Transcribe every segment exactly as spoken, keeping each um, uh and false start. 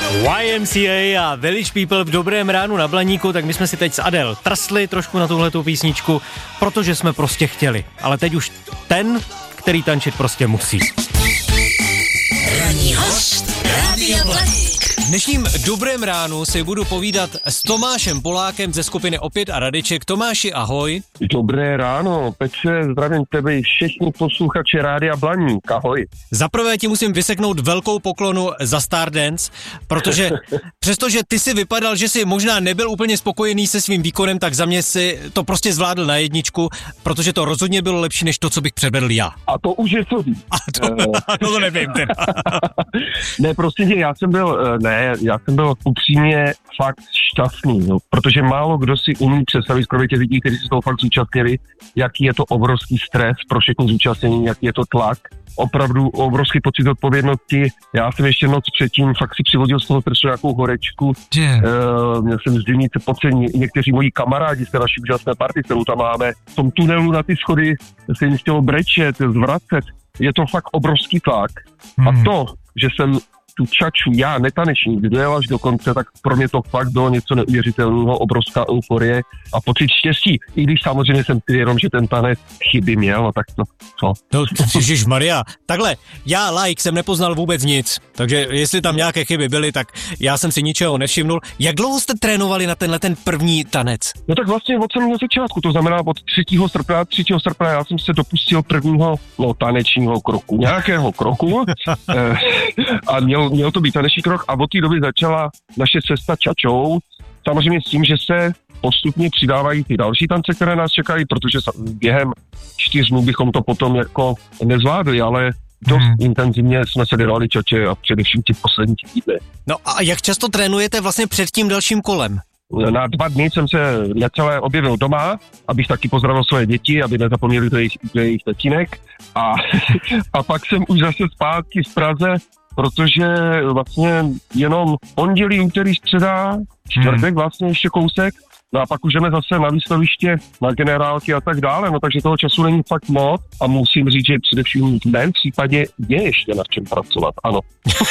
Y M C A a Village People v Dobrém ránu na Blaníku, tak my jsme si teď s Adele trsli trošku na tuhletu písničku, protože jsme prostě chtěli. Ale teď už ten, který tančit prostě musí. Ranní host Rádia Blaník. V dnešním Dobrém ránu si budu povídat s Tomášem Polákem ze skupiny Opět a Radeček. Tomáši, ahoj. Dobré ráno, Petře, zdravím tebe i všichni posluchači Rádia Blaník, ahoj. Zaprvé ti musím vyseknout velkou poklonu za Stardance, protože přestože ty si vypadal, že si možná nebyl úplně spokojený se svým výkonem, tak za mě si to prostě zvládl na jedničku, protože to rozhodně bylo lepší než to, co bych předvedl já. A to už je co víc. A to, no to nevím teda. Ne, prostě já jsem byl, ne, já jsem byl upřímně fakt šťastný, no, protože málo kdo si umí představit, kromě těch lidí, kteří se toho fakt zúčastnili, jaký je to obrovský stres pro všechny zúčastnění, jaký je to tlak. Opravdu obrovský pocit odpovědnosti. Já jsem ještě noc předtím fakt si přivodil z toho stresu nějakou horečku. Yeah. Uh, měl jsem zdivnice pocení. Někteří moji kamarádi z té naší úžasné party, kterou tam máme, v tom tunelu na ty schody se jim chtělo brečet, zvracet. Je to fakt obrovský tlak. Hmm. A to, že jsem tu čaču, já netanečník, dojel až do konce, tak pro mě to fakt bylo něco neuvěřitelného, obrovská euforie a pocit štěstí. I když samozřejmě jsem si jenom, že ten tanec chyby měl, no tak to, co? No, ježišmarja, takhle, já like jsem nepoznal vůbec nic, takže jestli tam nějaké chyby byly, tak já jsem si ničeho nevšimnul. Jak dlouho jste trénovali na tenhle ten první tanec? No tak vlastně od samého začátku, to znamená od třetího srpna, třetího srpna já jsem se dopustil prvního, no, tanečního kroku, nějakého kroku a měl Měl to být taneční krok a od té doby začala naše cesta čačou. Samozřejmě s tím, že se postupně přidávají ty další tance, které nás čekají, protože během čtyř dnů bychom to potom jako nezvládli, ale dost hmm. intenzivně jsme se vydali čače a především ty poslední týdny. No a jak často trénujete vlastně před tím dalším kolem? Na dva dny jsem se necelé objevil doma, abych taky pozdravil svoje děti, aby nezapomněli do jejich, do jejich tatínek. A, a pak jsem už zase zpátky v Praze, protože vlastně jenom pondělí, úterý, středa, čtvrtek vlastně ještě kousek, no a pak už jdeme zase na výstaviště, na generálky a tak dále, no takže toho času není fakt moc a musím říct, že především v mém případě je ještě na čem pracovat, ano.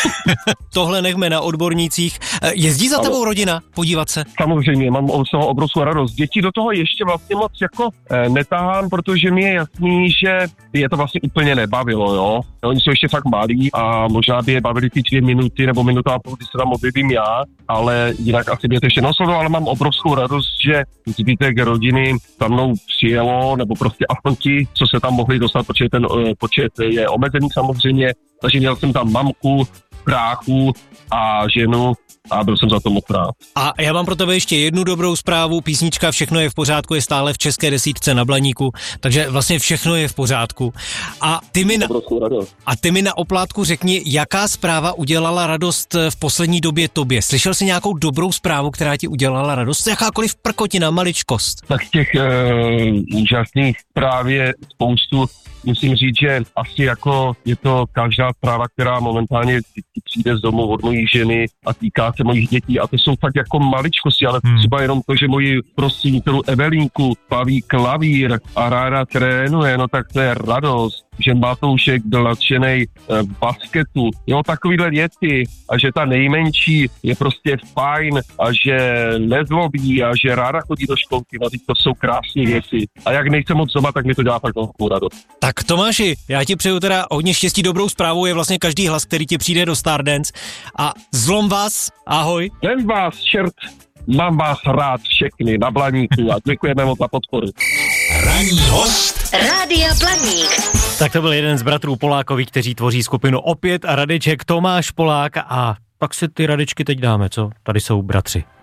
Tohle nechme na odbornících. Jezdí za ano. tebou rodina podívat se? Samozřejmě, mám z toho obrovskou radost. Děti do toho ještě vlastně moc jako eh, netahám, protože mi je jasný, že je to vlastně úplně nebavilo, jo. Oni jsou ještě fakt malí a možná by je bavili ty dvě minuty nebo minuta a půl, kdy se tam objevím já, ale jinak asi by je to ještě noslo, ale mám obrovskou radost, že zbytek rodiny tam mnou přijelo, nebo prostě aspoň ti, co se tam mohli dostat, protože ten uh, počet je omezený samozřejmě, takže měl jsem tam mamku, bráchu a ženu a byl jsem za to moc rád. A já mám pro tebe ještě jednu dobrou zprávu, písnička Všechno je v pořádku je stále v české desítce na Blaníku, takže vlastně všechno je v pořádku. A ty mi na, a ty mi na oplátku řekni, jaká zpráva udělala radost v poslední době tobě? Slyšel jsi nějakou dobrou zprávu, která ti udělala radost? Jakákoliv prkotina, maličkost? Tak těch uh, úžasných právě spoustu. Musím říct, že asi jako je to každá zpráva, která momentálně přijde z domu od mojí ženy a týká se mojich dětí a to jsou fakt jako maličkosti, ale hmm. třeba jenom to, že moji prostě kterou Evelínku baví klavír a ráda trénuje, no tak to je radost, že Matoušek byl nadšenej v basketu, jo, takovýhle věci a že ta nejmenší je prostě fajn a že nezlobí a že ráda chodí do školky, no to jsou krásné věci a jak nejsem moc doma, tak mi to dělá fakt velkou radost. Tak Tomáši, já ti přeju teda hodně štěstí, dobrou zprávu je vlastně každý hlas, který ti přijde do Stardance a zlom vás, ahoj. Zlom vás, čert, mám vás rád všechny na Blaníku a děkujeme moc za podporu. Ranní host Rádia Blaník. Tak to byl jeden z bratrů Polákových, kteří tvoří skupinu Opět a Radeček, Tomáš Polák a pak si ty Radečky teď dáme, co? Tady jsou bratři.